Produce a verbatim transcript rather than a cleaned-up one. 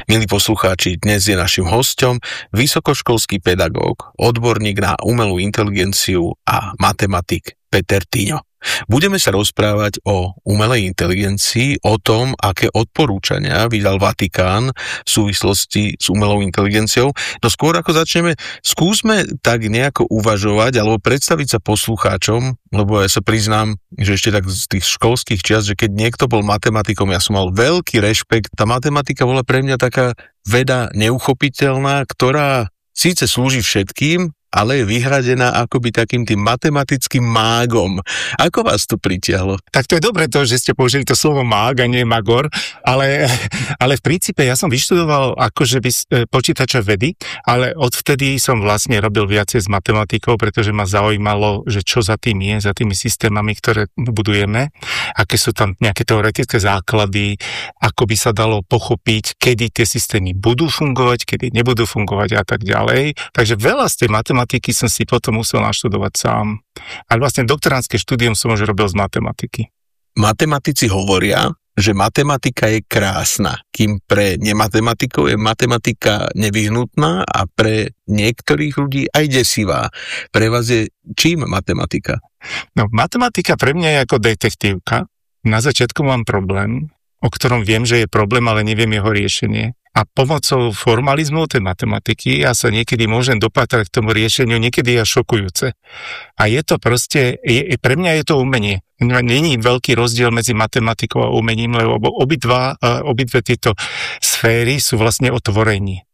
Milí poslucháči, dnes je našim hosťom vysokoškolský pedagóg, odborník na umelú inteligenciu a matematik Peter Týňo. Budeme sa rozprávať o umelej inteligencii, o tom, aké odporúčania vydal Vatikán v súvislosti s umelou inteligenciou. No skôr ako začneme, skúsme tak nejako uvažovať alebo predstaviť sa poslucháčom, lebo ja sa priznám, že ešte tak z tých školských čias, že keď niekto bol matematikom, ja som mal veľký rešpekt. Tá matematika bola pre mňa taká veda neuchopiteľná, ktorá síce slúži všetkým, ale je vyhradená akoby takým tým matematickým mágom. Ako vás to pritiahlo? Tak to je dobré to, že ste použili to slovo mág a nie magor, ale, ale v princípe ja som vyštudoval akože by, počítačové vedy, ale odvtedy som vlastne robil viacej s matematikou, pretože ma zaujímalo, že čo za tým je, za tými systémami, ktoré budujeme, aké sú tam nejaké teoretické základy, ako by sa dalo pochopiť, kedy tie systémy budú fungovať, kedy nebudú fungovať a tak ďalej. Takže veľa z tej matematiky matematiky som si potom musel naštudovať sám. Ale vlastne doktorantské štúdium som už robil z matematiky. Matematici hovoria, že matematika je krásna, kým pre nematematikov je matematika nevyhnutná a pre niektorých ľudí aj desivá. Pre vás je čím matematika? No, matematika pre mňa je ako detektívka. Na začiatku mám problém, o ktorom viem, že je problém, ale neviem jeho riešenie. A pomocou formalizmu tej matematiky ja sa niekedy môžem dopatrať k tomu riešeniu, niekedy je šokujúce. A je to proste, je, pre mňa je to umenie. Není veľký rozdiel medzi matematikou a umením, lebo obidva, obidve tieto sféry sú vlastne o tvorení.